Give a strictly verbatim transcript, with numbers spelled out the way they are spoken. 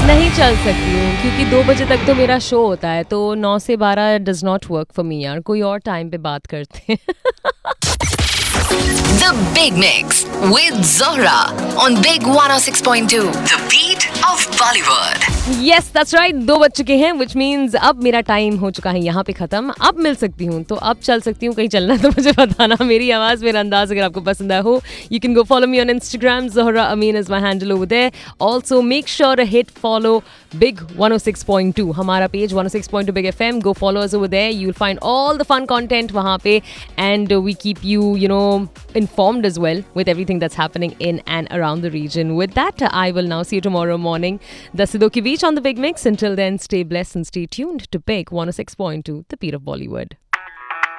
नहीं चल सकती हूँ क्योंकि दो बजे तक तो मेरा शो होता है, तो नौ से बारह does not work for me यार। कोई और टाइम पे बात करते हैं। The Big Mix with Zohra on Big one oh six point two. The beat of Bollywood. Yes, that's right. दो बज चुके हैं, which means अब मेरा टाइम हो चुका है यहाँ पे खत्म। अब मिल सकती हूँ तो अब चल सकती हूँ, कहीं चलना है तो मुझे बताना। मेरी आवाज़, मेरा अंदाज अगर आपको पसंद आया हो, you can go follow me on Instagram. Zohra Amin is my handle over there. Also, make sure to hit follow Big one oh six point two. हमारा page one oh six point two Big F M. Go follow us over there. You'll find all the fun content वहाँ पे, and we keep you, you know, informed as well with everything that's happening in and around the region. With that, I will now see you tomorrow morning, ten se two ke beech on the Big Mix. Until then, stay blessed and stay tuned to Big one oh six point two, the beat of Bollywood.